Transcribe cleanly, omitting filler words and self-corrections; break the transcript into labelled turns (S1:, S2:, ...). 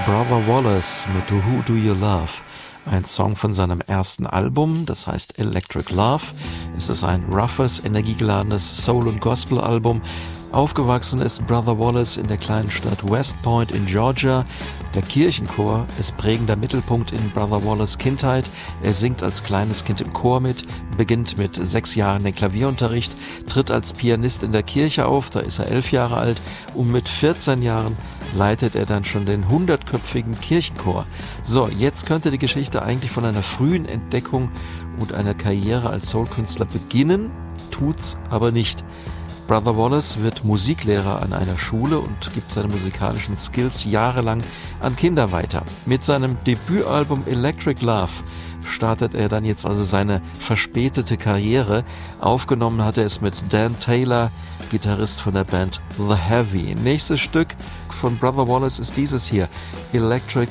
S1: Brother Wallace mit Who Do You Love? Ein Song von seinem ersten Album, das heißt Electric Love. Es ist ein roughes, energiegeladenes Soul- und Gospel-Album. Aufgewachsen ist Brother Wallace in der kleinen Stadt West Point in Georgia. Der Kirchenchor ist prägender Mittelpunkt in Brother Wallace' Kindheit. Er singt als kleines Kind im Chor mit, beginnt mit 6 Jahren den Klavierunterricht, tritt als Pianist in der Kirche auf, da ist er 11 Jahre alt, und mit 14 Jahren leitet er dann schon den 100-köpfigen Kirchenchor. So, jetzt könnte die Geschichte eigentlich von einer frühen Entdeckung und einer Karriere als Soulkünstler beginnen, tut's aber nicht. Brother Wallace wird Musiklehrer an einer Schule und gibt seine musikalischen Skills jahrelang an Kinder weiter. Mit seinem Debütalbum Electric Love startet er dann jetzt also seine verspätete Karriere. Aufgenommen hat er es mit Dan Taylor, Gitarrist von der Band The Heavy. Nächstes Stück von Brother Wallace ist dieses hier, Electric